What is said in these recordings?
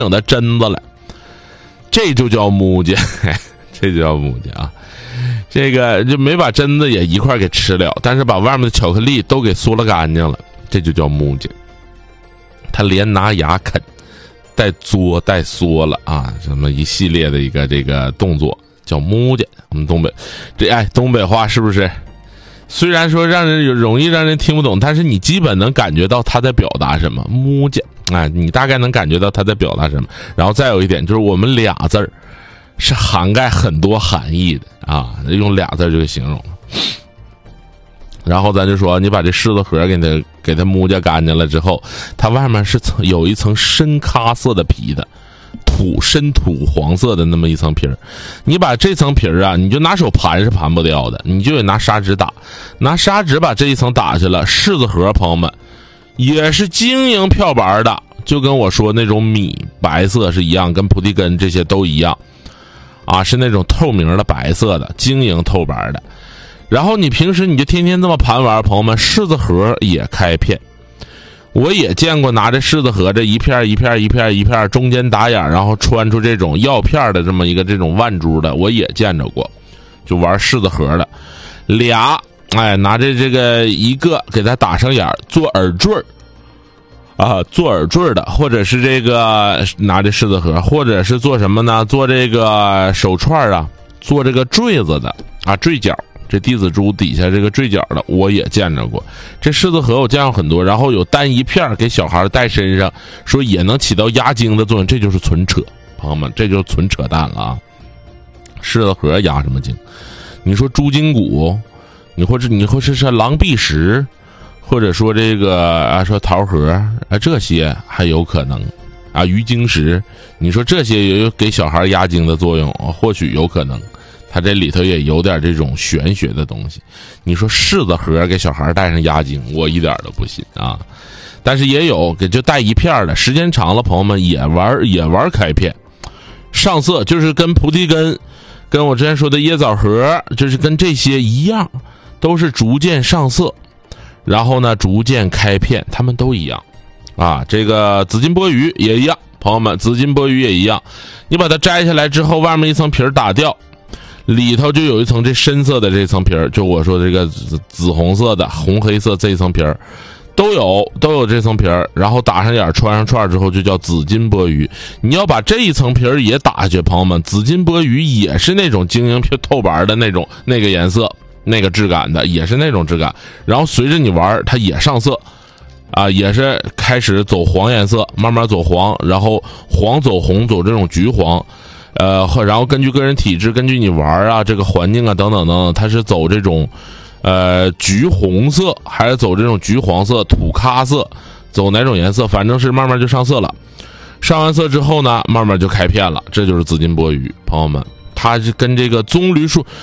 整的榛子了，这就叫木匠，这就叫木匠啊。这个就没把榛子也一块给吃了，但是把外面的巧克力都给嗦了干净了，这就叫木匠。他连拿牙啃带嘬带嗦了啊，这么一系列的一个这个动作叫木匠。我们东北话是不是虽然说容易让人听不懂，但是你基本能感觉到他在表达什么。木匠你大概能感觉到他在表达什么。然后再有一点就是我们俩字儿是涵盖很多含义的啊，用俩字就给形容了。然后咱就说，你把这柿子核给它木匠干净了之后，它外面是有一层深咖色的皮的，深土黄色的那么一层皮儿。你把这层皮儿啊，你就拿手盘是盘不掉的，你就得拿砂纸打，拿砂纸把这一层打去了。柿子核朋友们也是晶莹漂白的，就跟我说那种米白色是一样，跟菩提根这些都一样啊，是那种透明的白色的，晶莹透白的。然后你平时你就天天这么盘玩，朋友们，柿子核也开片。我也见过拿着柿子核这一片一片一片一片中间打眼，然后穿出这种药片的这么一个这种腕珠的，我也见着过，就玩柿子核的。俩拿着这个一个给它打上眼做耳坠啊，做耳坠的，或者是这个拿着柿子核，或者是做什么呢？做这个手串啊，做这个坠子的啊，坠角。这弟子珠底下这个坠角的我也见着过。这柿子核我见过很多，然后有单一片给小孩戴身上，说也能起到压惊的作用，这就是纯扯，朋友们，这就是纯扯淡了啊！柿子核压什么惊？你说猪筋骨，你或者是狼筚石，或者说这个说桃核这些还有可能啊，鱼精石，你说这些也有给小孩压惊的作用，或许有可能。它这里头也有点这种玄学的东西。你说柿子核给小孩戴上压惊，我一点都不信啊。但是也有给就戴一片的，时间长了朋友们也玩开片上色，就是跟菩提根跟我之前说的椰枣核就是跟这些一样，都是逐渐上色，然后呢逐渐开片，它们都一样啊。这个紫金钵盂也一样，朋友们，紫金钵盂也一样，你把它摘下来之后，外面一层皮打掉，里头就有一层这深色的这层皮儿，就我说这个紫红色的红黑色这一层皮儿都有这层皮儿，然后打上眼穿上串之后就叫紫金钵盂。你要把这一层皮儿也打下去，朋友们，紫金钵盂也是那种晶莹透白的那个颜色那个质感的，也是那种质感，然后随着你玩它也上色啊，也是开始走黄颜色，慢慢走黄，然后黄走红，走这种橘黄。然后根据个人体质，根据你玩啊这个环境啊等等等等，它是走这种橘红色，还是走这种橘黄色、土咖色，走哪种颜色，反正是慢慢就上色了。上完色之后呢，慢慢就开片了，这就是紫金钵盂，朋友们，它是跟这个棕榈树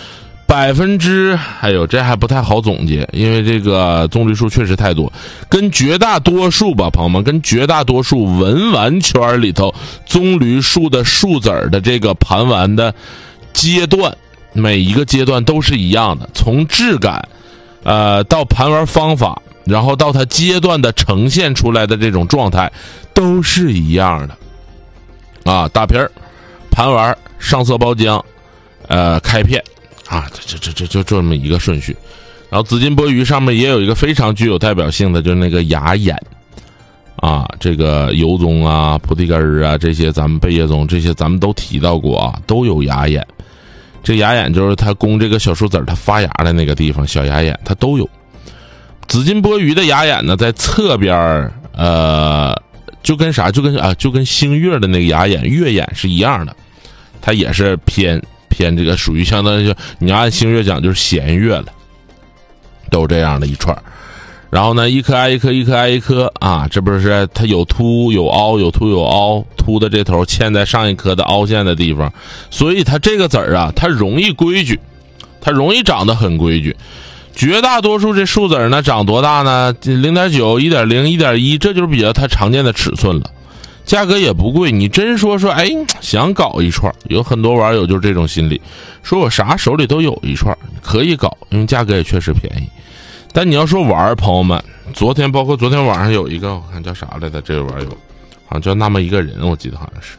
这还不太好总结，因为这个棕榈树确实太多，跟绝大多数吧，朋友们，跟绝大多数文玩圈里头棕榈树的树籽的这个盘玩的阶段，每一个阶段都是一样的，从质感到盘玩方法，然后到它阶段的呈现出来的这种状态都是一样的啊。打皮儿盘玩上色包浆开片啊，就这么一个顺序。然后紫金钵盂上面也有一个非常具有代表性的，就是那个牙眼啊，这个油宗啊、菩提根啊，这些咱们贝叶宗这些咱们都提到过啊，都有牙眼。这牙眼就是它供这个小树籽它发芽的那个地方，小牙眼它都有。紫金钵盂的牙眼呢，在侧边就跟星月的那个牙眼月眼是一样的，它也是偏这个属于相当于你要按星月讲就是弦月了，都这样的一串。然后呢，一颗挨一颗，一颗挨一颗啊，这不是它有凸有凹，有凸有凹，凸的这头嵌在上一颗的凹陷的地方，所以它这个籽儿啊，它容易规矩，它容易长得很规矩。绝大多数这树籽呢，长多大呢？ 0.9、1.0、1.1，这就是比较它常见的尺寸了。价格也不贵，你真说想搞一串，有很多网友就是这种心理，说我啥手里都有一串，可以搞，因为价格也确实便宜。但你要说玩，朋友们，包括昨天晚上有一个，我看叫啥来的，这个网友好像就那么一个人，我记得好像是。